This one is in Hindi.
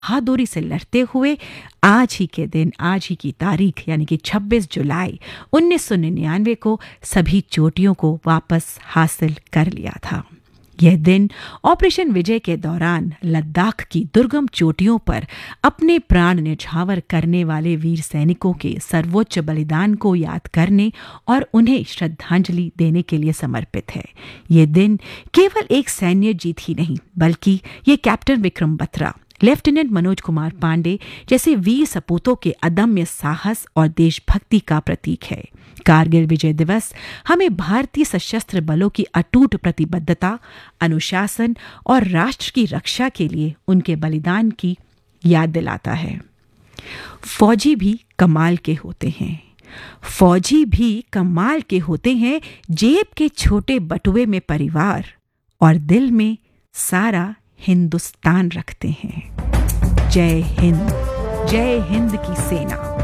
बहादुरी से लड़ते हुए आज ही के दिन, आज ही की तारीख यानी कि 26 जुलाई 1999 को सभी चोटियों को वापस हासिल कर लिया था। यह दिन ऑपरेशन विजय के दौरान लद्दाख की दुर्गम चोटियों पर अपने प्राण न्यौछावर करने वाले वीर सैनिकों के सर्वोच्च बलिदान को याद करने और उन्हें श्रद्धांजलि देने के लिए समर्पित है। यह दिन केवल एक सैन्य जीत ही नहीं, बल्कि ये कैप्टन विक्रम बत्रा, लेफ्टिनेंट मनोज कुमार पांडे जैसे वीर सपूतों के अदम्य साहस और देशभक्ति का प्रतीक है। कारगिल विजय दिवस हमें भारतीय सशस्त्र बलों की अटूट प्रतिबद्धता, अनुशासन और राष्ट्र की रक्षा के लिए उनके बलिदान की याद दिलाता है। फौजी भी कमाल के होते हैं। फौजी भी कमाल के होते हैं, जेब के छोटे बटुए में परिवार और दिल में सारा हिंदुस्तान रखते हैं। जय हिंद की सेना।